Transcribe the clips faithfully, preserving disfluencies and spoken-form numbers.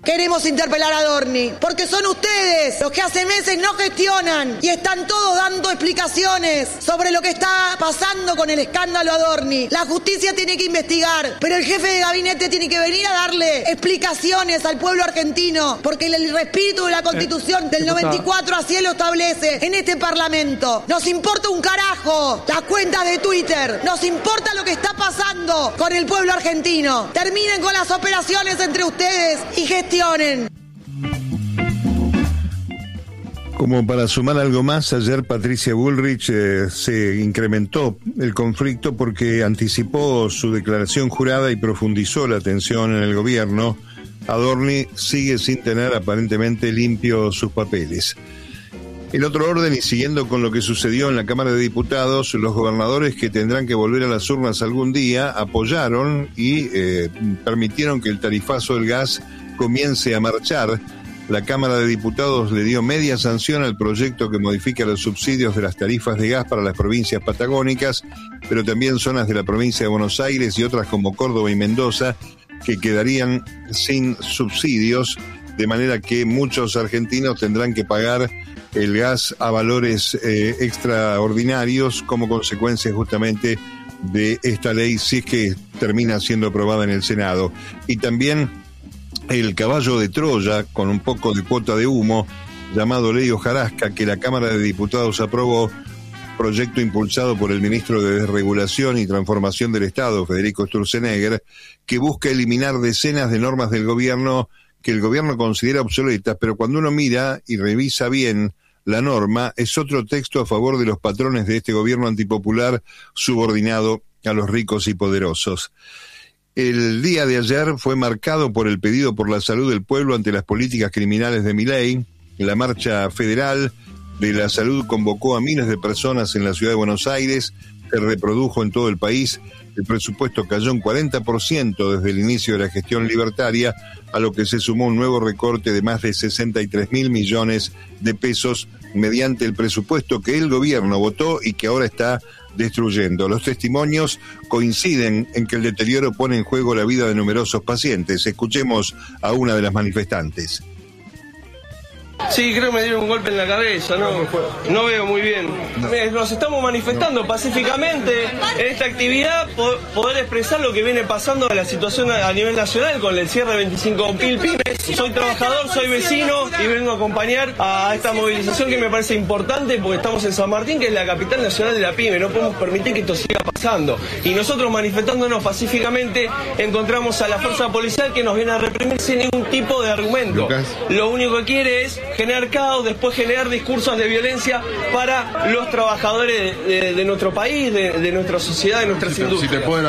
queremos interpelar a Adorni, porque son ustedes los que hace meses no gestionan y están todos dando explicaciones sobre lo que está pasando con el escándalo Adorni. La justicia tiene que investigar, pero el jefe de gabinete tiene que venir a darle explicaciones al pueblo argentino, porque el, el espíritu de la Constitución del noventa y cuatro así lo establece en este Parlamento. Nos importa un carajo las cuentas de Twitter, nos importa lo que está pasando con el pueblo argentino. Terminen con las operaciones entre ustedes y gestionen. Como para sumar algo más, ayer Patricia Bullrich eh, se incrementó el conflicto porque anticipó su declaración jurada y profundizó la tensión en el gobierno. Adorni sigue sin tener aparentemente limpios sus papeles. En otro orden, y siguiendo con lo que sucedió en la Cámara de Diputados, los gobernadores que tendrán que volver a las urnas algún día apoyaron y eh, permitieron que el tarifazo del gas comience a marchar. La Cámara de Diputados le dio media sanción al proyecto que modifica los subsidios de las tarifas de gas para las provincias patagónicas, pero también zonas de la provincia de Buenos Aires y otras como Córdoba y Mendoza, que quedarían sin subsidios, de manera que muchos argentinos tendrán que pagar el gas a valores eh, extraordinarios como consecuencia justamente de esta ley, si es que termina siendo aprobada en el Senado. Y también el caballo de Troya, con un poco de cuota de humo, llamado Ley Hojarasca, que la Cámara de Diputados aprobó, proyecto impulsado por el ministro de Desregulación y Transformación del Estado, Federico Sturzenegger, que busca eliminar decenas de normas del gobierno que el gobierno considera obsoletas, pero cuando uno mira y revisa bien la norma, es otro texto a favor de los patrones de este gobierno antipopular subordinado a los ricos y poderosos. El día de ayer fue marcado por el pedido por la salud del pueblo ante las políticas criminales de Milei. La marcha federal de la salud convocó a miles de personas en la ciudad de Buenos Aires, se reprodujo en todo el país. El presupuesto cayó un cuarenta por ciento desde el inicio de la gestión libertaria, a lo que se sumó un nuevo recorte de más de sesenta y tres mil millones de pesos mediante el presupuesto que el gobierno votó y que ahora está destruyendo. Los testimonios coinciden en que el deterioro pone en juego la vida de numerosos pacientes. Escuchemos a una de las manifestantes. Sí, creo que me dieron un golpe en la cabeza, no, no veo muy bien. Nos estamos manifestando pacíficamente en esta actividad, poder expresar lo que viene pasando en la situación a nivel nacional con el cierre de veinticinco mil pymes. Soy trabajador, soy vecino y vengo a acompañar a esta movilización que me parece importante porque estamos en San Martín, que es la capital nacional de la pyme. No podemos permitir que esto siga pasando. Y nosotros, manifestándonos pacíficamente, encontramos a la fuerza policial que nos viene a reprimir sin ningún tipo de argumento. Lucas. Lo único que quiere es generar caos, después generar discursos de violencia para los trabajadores de, de, de nuestro país, de, de nuestra sociedad, de nuestras si industrias. Si te pueden...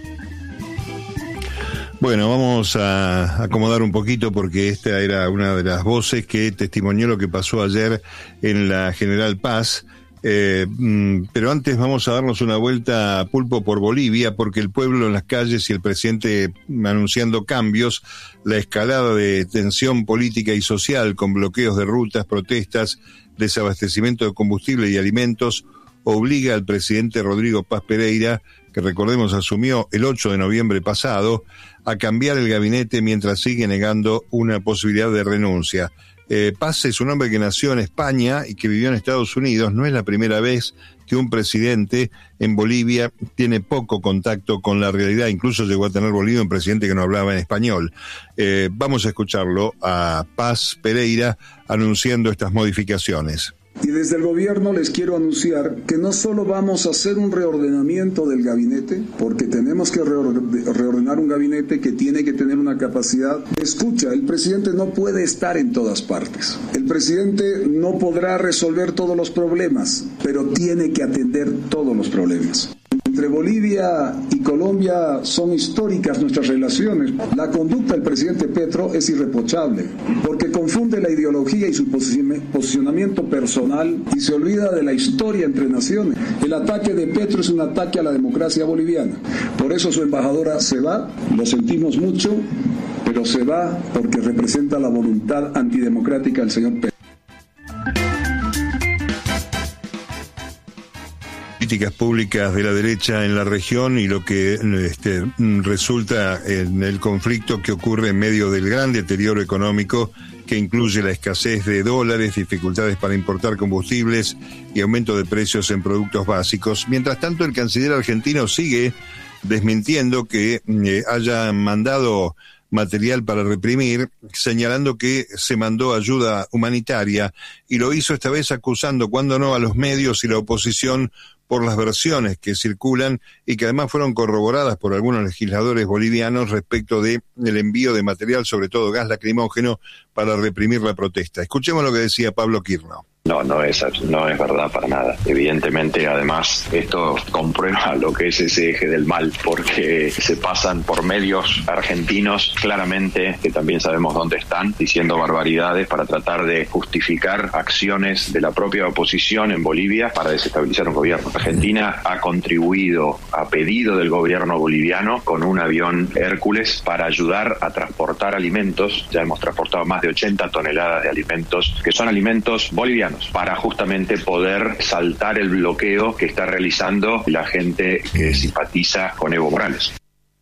Bueno, vamos a acomodar un poquito porque esta era una de las voces que testimonió lo que pasó ayer en la General Paz. Eh, pero antes vamos a darnos una vuelta a pulpo por Bolivia, porque el pueblo en las calles y el presidente anunciando cambios, la escalada de tensión política y social con bloqueos de rutas, protestas, desabastecimiento de combustible y alimentos, obliga al presidente Rodrigo Paz Pereira, que recordemos asumió el ocho de noviembre pasado, a cambiar el gabinete mientras sigue negando una posibilidad de renuncia. Eh, Paz es un hombre que nació en España y que vivió en Estados Unidos. No es la primera vez que un presidente en Bolivia tiene poco contacto con la realidad. Incluso llegó a tener Bolivia un presidente que no hablaba en español. Eh, vamos a escucharlo a Paz Pereira anunciando estas modificaciones. Y desde el gobierno les quiero anunciar que no solo vamos a hacer un reordenamiento del gabinete, porque tenemos que reordenar un gabinete que tiene que tener una capacidad de escucha. El presidente no puede estar en todas partes. El presidente no podrá resolver todos los problemas, pero tiene que atender todos los problemas. Entre Bolivia y Colombia son históricas nuestras relaciones. La conducta del presidente Petro es irreprochable, porque confunde la ideología y su posicionamiento personal y se olvida de la historia entre naciones. El ataque de Petro es un ataque a la democracia boliviana. Por eso su embajadora se va, lo sentimos mucho, pero se va porque representa la voluntad antidemocrática del señor Petro. políticas públicas de la derecha en la región y lo que este, resulta en el conflicto que ocurre en medio del gran deterioro económico que incluye la escasez de dólares, dificultades para importar combustibles y aumento de precios en productos básicos. Mientras tanto, el canciller argentino sigue desmintiendo que eh, haya mandado material para reprimir, señalando que se mandó ayuda humanitaria y lo hizo esta vez acusando, cuando no, a los medios y la oposición por las versiones que circulan y que además fueron corroboradas por algunos legisladores bolivianos respecto de el envío de material, sobre todo gas lacrimógeno, para reprimir la protesta. Escuchemos lo que decía Pablo Quirno. No, no es, no es verdad para nada. Evidentemente, además, esto comprueba lo que es ese eje del mal, porque se pasan por medios argentinos, claramente, que también sabemos dónde están, diciendo barbaridades para tratar de justificar acciones de la propia oposición en Bolivia para desestabilizar un gobierno. Argentina ha contribuido, a pedido del gobierno boliviano, con un avión Hércules para ayudar a transportar alimentos. Ya hemos transportado más de ochenta toneladas de alimentos, que son alimentos bolivianos, para justamente poder saltar el bloqueo que está realizando la gente que simpatiza con Evo Morales.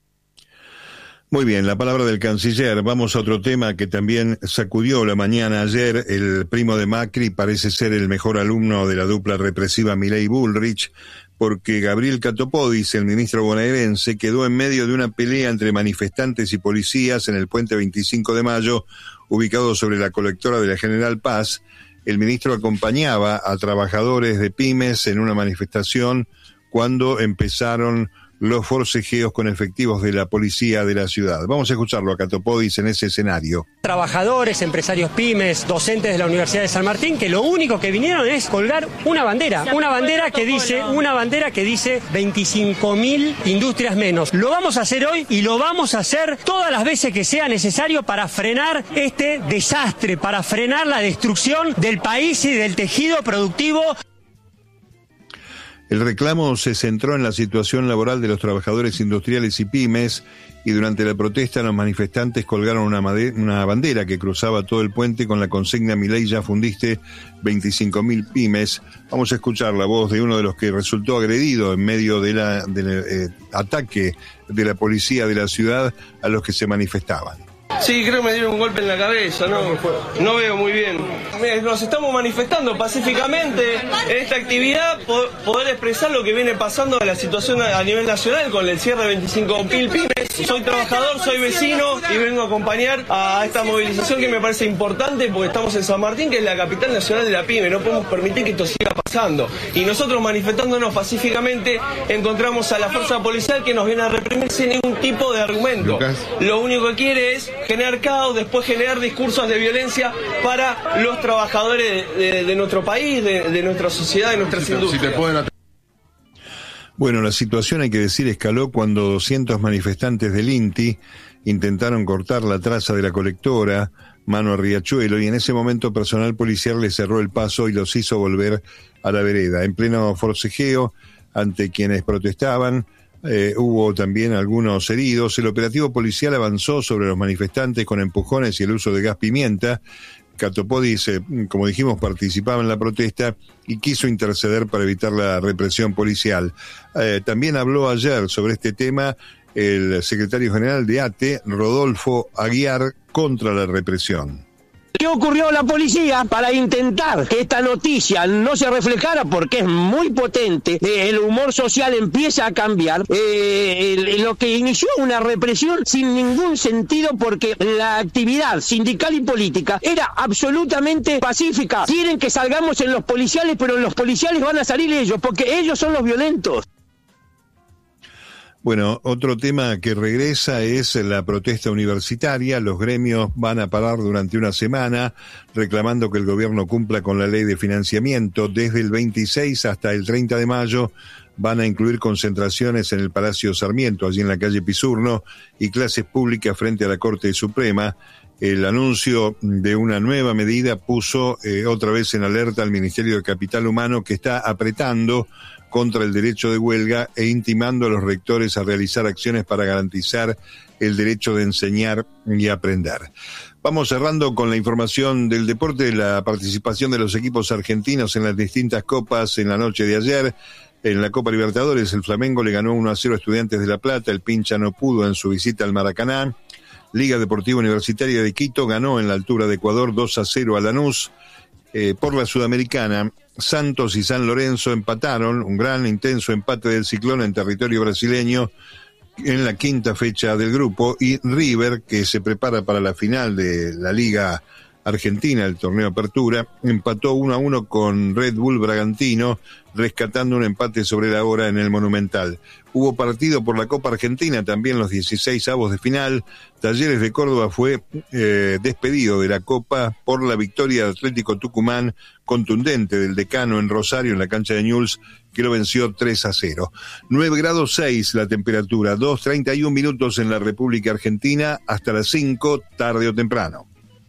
Muy bien, la palabra del canciller. Vamos a otro tema que también sacudió la mañana ayer. El primo de Macri parece ser el mejor alumno de la dupla represiva Milei-Bullrich, porque Gabriel Catopodis, el ministro bonaerense, quedó en medio de una pelea entre manifestantes y policías en el puente veinticinco de mayo, ubicado sobre la colectora de la General Paz. El ministro acompañaba a trabajadores de pymes en una manifestación cuando empezaron los forcejeos con efectivos de la policía de la ciudad. Vamos a escucharlo a Catopodis en ese escenario. Trabajadores, empresarios pymes, docentes de la Universidad de San Martín, que lo único que vinieron es colgar una bandera, una bandera que dice, una bandera que dice veinticinco mil industrias menos. Lo vamos a hacer hoy y lo vamos a hacer todas las veces que sea necesario para frenar este desastre, para frenar la destrucción del país y del tejido productivo. El reclamo se centró en la situación laboral de los trabajadores industriales y pymes, y durante la protesta los manifestantes colgaron una, made- una bandera que cruzaba todo el puente con la consigna Milei ya fundiste veinticinco mil pymes. Vamos a escuchar la voz de uno de los que resultó agredido en medio de la, del eh, ataque de la policía de la ciudad a los que se manifestaban. Sí, creo que me dieron un golpe en la cabeza, no, no veo muy bien. Nos estamos manifestando pacíficamente en esta actividad, poder expresar lo que viene pasando a la situación a nivel nacional con el cierre de veinticinco mil pymes. Soy trabajador, soy vecino y vengo a acompañar a esta movilización que me parece importante porque estamos en San Martín, que es la capital nacional de la pyme. No podemos permitir que esto siga pasando. Y nosotros, manifestándonos pacíficamente, encontramos a la fuerza policial que nos viene a reprimir sin ningún tipo de argumento. Lucas. Lo único que quiere es generar caos, después generar discursos de violencia para los trabajadores de, de, de nuestro país, de, de nuestra sociedad, de nuestras si te, industrias. Si te pueden... Bueno, la situación, hay que decir, escaló cuando doscientos manifestantes del INTI intentaron cortar la traza de la colectora Mano a Riachuelo, y en ese momento personal policial les cerró el paso y los hizo volver a la vereda. En pleno forcejeo ante quienes protestaban, Eh, hubo también algunos heridos. El operativo policial avanzó sobre los manifestantes con empujones y el uso de gas pimienta. Catopodis, eh, como dijimos, participaba en la protesta y quiso interceder para evitar la represión policial. Eh, también habló ayer sobre este tema el secretario general de A T E, Rodolfo Aguiar, contra la represión. ¿Qué ocurrió la policía para intentar que esta noticia no se reflejara? Porque es muy potente, eh, el humor social empieza a cambiar, eh, el, lo que inició una represión sin ningún sentido, porque la actividad sindical y política era absolutamente pacífica. Quieren que salgamos en los policiales, pero en los policiales van a salir ellos, porque ellos son los violentos. Bueno, otro tema que regresa es la protesta universitaria. Los gremios van a parar durante una semana reclamando que el gobierno cumpla con la ley de financiamiento. Desde el veintiséis hasta el treinta de mayo van a incluir concentraciones en el Palacio Sarmiento, allí en la calle Pisurno, y clases públicas frente a la Corte Suprema. El anuncio de una nueva medida puso eh, otra vez en alerta al Ministerio de Capital Humano, que está apretando contra el derecho de huelga e intimando a los rectores a realizar acciones para garantizar el derecho de enseñar y aprender. Vamos cerrando con la información del deporte, la participación de los equipos argentinos en las distintas copas en la noche de ayer. En la Copa Libertadores, el Flamengo le ganó uno a cero a Estudiantes de La Plata, el Pincha no pudo en su visita al Maracaná. Liga Deportiva Universitaria de Quito ganó en la altura de Ecuador dos a cero a Lanús. Eh, por la Sudamericana, Santos y San Lorenzo empataron, un gran intenso empate del Ciclón en territorio brasileño en la quinta fecha del grupo, y River, que se prepara para la final de la Liga Argentina, el torneo Apertura, empató uno a uno con Red Bull Bragantino, rescatando un empate sobre la hora en el Monumental. Hubo partido por la Copa Argentina, también los dieciséis avos de final. Talleres de Córdoba fue eh, despedido de la Copa por la victoria de Atlético Tucumán, contundente del Decano en Rosario, en la cancha de Newell's, que lo venció tres a cero. nueve grados seis la temperatura, dos treinta y un minutos en la República Argentina, hasta las cinco, tarde o temprano.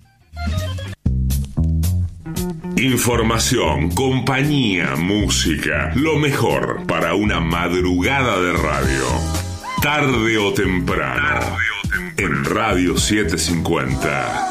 Información, compañía, música, lo mejor para una madrugada de radio. Tarde o temprano, Tarde o temprano. En Radio setecientos cincuenta.